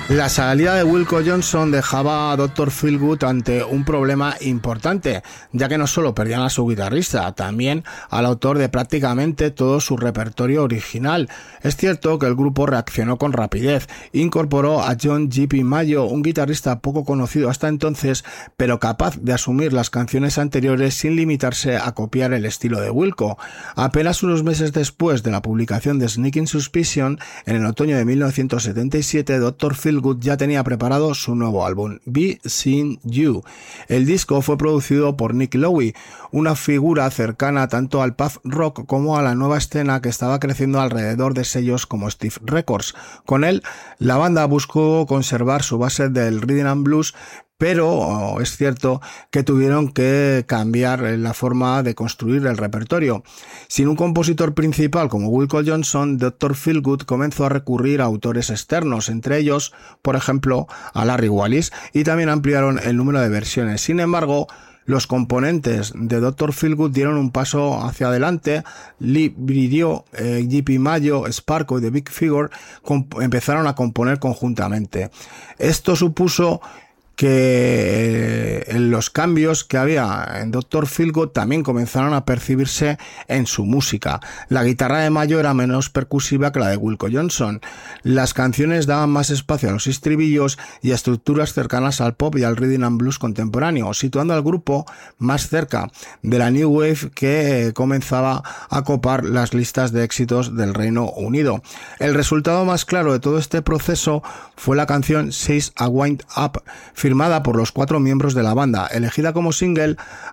La salida de Wilco Johnson dejaba a Dr. Feelgood ante un problema importante, ya que no solo perdían a su guitarrista, también al autor de prácticamente todo su repertorio original. Es cierto que el grupo reaccionó con rapidez, incorporó a John J.P. Mayo, un guitarrista poco conocido hasta entonces, pero capaz de asumir las canciones anteriores sin limitarse a copiar el estilo de Wilco. Apenas unos meses después de la publicación de Sneaking Suspicion, en el otoño de 1977, Dr. Feelgood ya tenía preparado su nuevo álbum, Be Seeing You. El disco fue producido por Nick Lowe, una figura cercana tanto al pub rock como a la nueva escena que estaba creciendo alrededor de sellos como Stiff Records. Con él, la banda buscó conservar su base del rhythm and blues, pero es cierto que tuvieron que cambiar la forma de construir el repertorio. Sin un compositor principal como Wilco Johnson, Dr. Feelgood comenzó a recurrir a autores externos, entre ellos, por ejemplo, a Larry Wallis, y también ampliaron el número de versiones. Sin embargo, los componentes de Dr. Feelgood dieron un paso hacia adelante. Lee Brideau, J.P. Mayo, Sparko y The Big Figure empezaron a componer conjuntamente. Esto supuso que los cambios que había en Dr. Feelgood también comenzaron a percibirse en su música. La guitarra de Mayo era menos percusiva que la de Wilco Johnson. Las canciones daban más espacio a los estribillos y a estructuras cercanas al pop y al rhythm and blues contemporáneo, situando al grupo más cerca de la New Wave que comenzaba a copar las listas de éxitos del Reino Unido. El resultado más claro de todo este proceso fue la canción Says I Wind Up, firmada por los 4 miembros de la banda, elegida como single